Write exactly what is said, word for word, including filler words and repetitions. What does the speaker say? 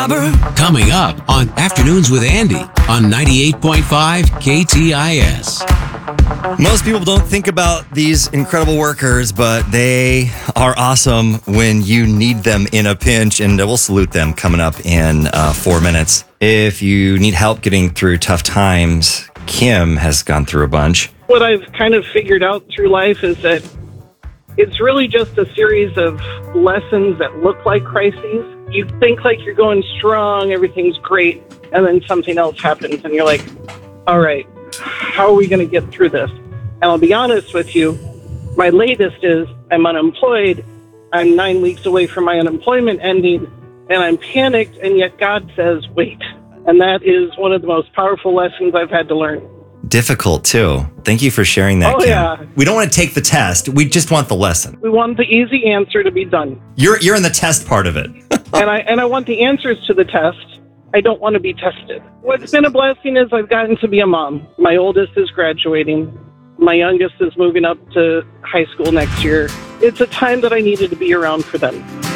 Coming up on Afternoons with Andy on ninety-eight point five K T I S. Most people don't think about these incredible workers, but they are awesome when you need them in a pinch, and we'll salute them coming up in uh, four minutes. If you need help getting through tough times, Kim has gone through a bunch. What I've kind of figured out through life is that it's really just a series of lessons that look like crises. You think like you're going strong, everything's great, and then something else happens, and you're like, all right, how are we going to get through this? And I'll be honest with you, my latest is I'm unemployed. I'm nine weeks away from my unemployment ending, and I'm panicked, and yet God says, wait. And that is one of the most powerful lessons I've had to learn. Difficult, too. Thank you for sharing that, Oh, Kim. yeah. We don't want to take the test. We just want the lesson. We want the easy answer to be done. You're you're in the test part of it. and I and I want the answers to the test. I don't want to be tested. What's been a blessing is I've gotten to be a mom. My oldest is graduating. My youngest is moving up to high school next year. It's a time that I needed to be around for them.